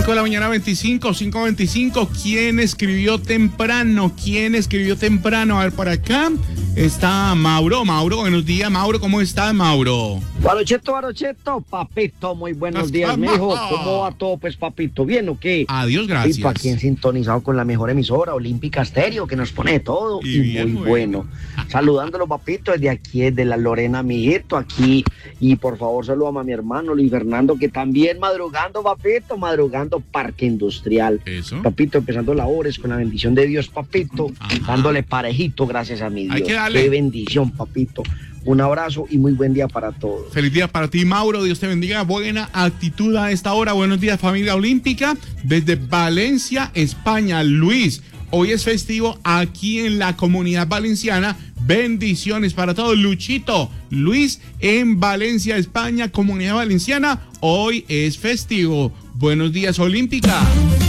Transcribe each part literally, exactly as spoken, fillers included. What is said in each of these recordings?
cinco de la mañana, veinticinco, cinco veinticinco. ¿Quién escribió temprano? ¿Quién escribió temprano? A ver, por acá está Mauro. Mauro, buenos días. Mauro, ¿cómo estás, Mauro? Barocheto, Barocheto, papito, muy buenos días, mijo. ¿Cómo va todo, pues, papito? ¿Bien o qué? Adiós, gracias. Y para quien sintonizado con la mejor emisora, Olímpica Estéreo, que nos pone de todo y, y bien, muy bueno. bueno. Saludándolo, papito, desde aquí, desde la Lorena, mijito, aquí. Y por favor, saludo a mi hermano Luis Fernando, que también madrugando, papito, madrugando Parque Industrial. Eso. Papito, empezando labores con la bendición de Dios, papito, Ajá. dándole parejito, gracias a mi Dios. Hay que darle. Qué bendición, papito. Un abrazo y muy buen día para todos. Feliz día para ti, Mauro. Dios te bendiga. Buena actitud a esta hora. Buenos días, familia olímpica. Desde Valencia, España. Luis, hoy es festivo aquí en la Comunidad Valenciana. Bendiciones para todos. Luchito, Luis, en Valencia, España, Comunidad Valenciana. Hoy es festivo. Buenos días, olímpica.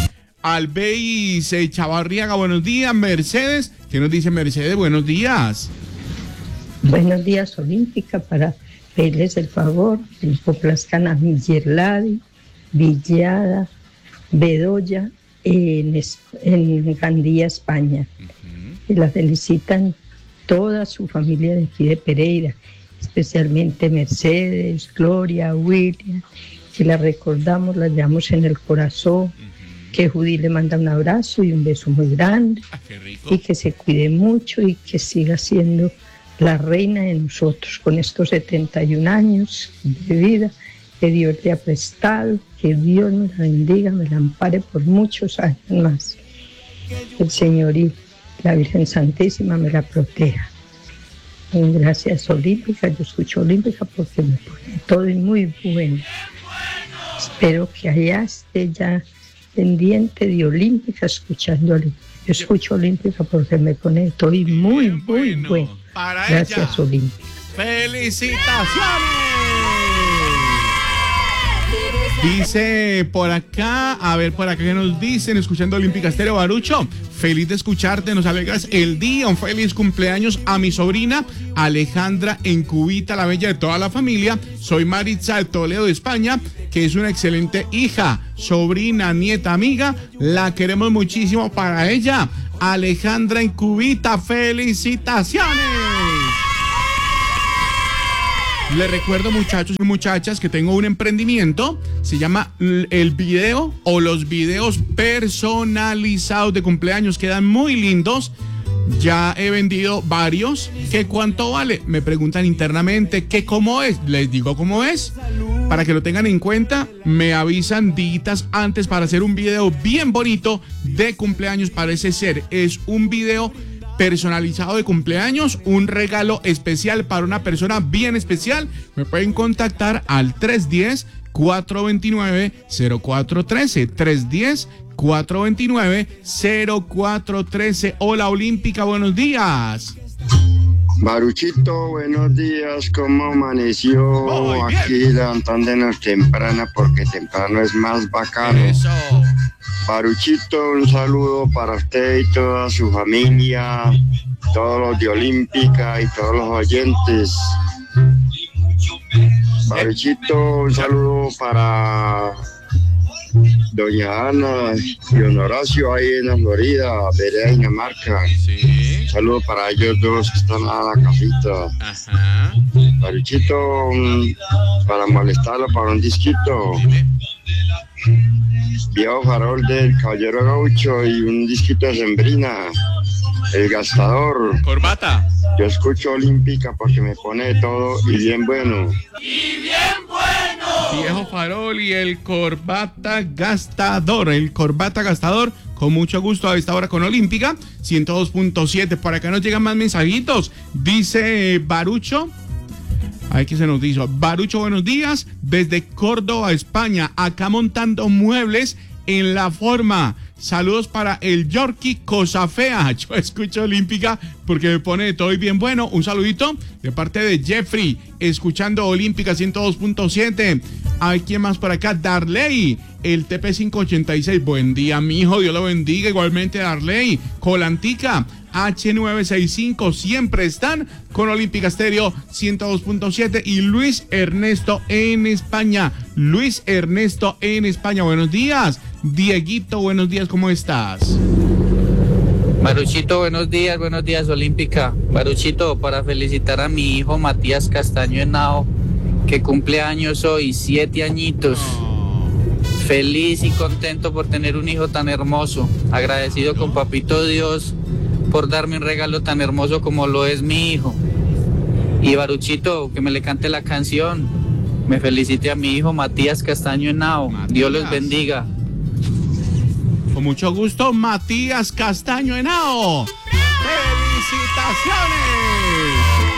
Albeis Chavarriaga, buenos días. Mercedes, ¿qué nos dice Mercedes? Buenos días. Buenos días, olímpica, para pedirles el favor, el Poplazcana Millerladi, Villada, Bedoya, en, en Gandía, España. Uh-huh. Y la felicitan toda su familia de aquí de Pereira, especialmente Mercedes, Gloria, William, que la recordamos, la llevamos en el corazón. Uh-huh. Que Judy le manda un abrazo y un beso muy grande. Ah, qué rico. Y que se cuide mucho y que siga siendo la reina de nosotros con estos setenta y un años de vida que Dios le ha prestado, que Dios me la bendiga, me la ampare por muchos años más. El Señor y la Virgen Santísima me la proteja. Y gracias, Olímpica, yo escucho Olímpica porque me pone todo y muy bueno. Espero que allá esté ya pendiente de Olímpica escuchando Olímpica. Yo escucho Olímpica porque me pone todo y muy, muy bueno. bueno. Para Gracias, ella. Olímpica. ¡Felicitaciones! Dice por acá, a ver por acá que nos dicen, escuchando Olímpica Estéreo. Barucho, feliz de escucharte, nos alegras el día, un feliz cumpleaños a mi sobrina Alejandra en Cubita, la bella de toda la familia. Soy Maritza de Toledo, de España, que es una excelente hija, sobrina, nieta, amiga, la queremos muchísimo. Para ella, Alejandra en Cubita, felicitaciones. Les recuerdo, muchachos y muchachas, que tengo un emprendimiento, se llama el video o los videos personalizados de cumpleaños, quedan muy lindos. Ya he vendido varios. ¿Qué cuánto vale? Me preguntan internamente que cómo es. Les digo cómo es. Para que lo tengan en cuenta, me avisan días antes para hacer un video bien bonito de cumpleaños. Parece ser, es un video personalizado de cumpleaños, un regalo especial para una persona bien especial. Me pueden contactar al tres uno cero, cuatro dos nueve, cero cuatro uno tres, tres uno cero, cuatro dos nueve, cero cuatro uno tres. Hola, Olímpica, buenos días. Baruchito, buenos días, ¿cómo amaneció? Aquí levantándonos temprano porque temprano es más bacano. Eso. Baruchito, un saludo para usted y toda su familia, todos los de Olímpica y todos los oyentes. Baruchito, un saludo para doña Ana y don Horacio ahí en la Florida, vereda Dinamarca. Sí. Saludo para ellos dos que están a la casita. Ajá. Baruchito, um, para molestarlo para un disquito. Dime. Viejo farol del Caballero Gaucho y un disquito de Sembrina, El Gastador. Corbata. Yo escucho Olímpica porque me pone de todo y bien bueno. ¡Y bien bueno! Viejo farol y el Corbata Gastador. El Corbata Gastador, con mucho gusto a esta hora con Olímpica, ciento dos punto siete. Por acá nos llegan más mensajitos. Dice Barucho. Ay, que se nos dijo. Barucho, buenos días. Desde Córdoba, España. Acá montando muebles en La Forma. Saludos para el Yorkie Cosa Fea. Yo escucho Olímpica porque me pone de todo y bien bueno. Un saludito de parte de Jeffrey, escuchando Olímpica ciento dos punto siete. Hay quien más por acá, Darley, el T P quinientos ochenta y seis. Buen día, mijo, Dios lo bendiga. Igualmente, Darley. Colantica, H novecientos sesenta y cinco, siempre están con Olímpica Estéreo ciento dos punto siete. Y Luis Ernesto en España. Luis Ernesto en España, buenos días. Dieguito, buenos días, ¿cómo estás? Baruchito, buenos días, buenos días, Olímpica. Baruchito, para felicitar a mi hijo Matías Castaño Henao, que cumple años hoy, siete añitos. Oh. Feliz y contento por tener un hijo tan hermoso. Agradecido con Papito Dios por darme un regalo tan hermoso como lo es mi hijo. Y Baruchito, que me le cante la canción. Me felicite a mi hijo Matías Castaño Henao. Matías. Dios los bendiga. Con mucho gusto, Matías Castaño Henao. ¡Felicitaciones!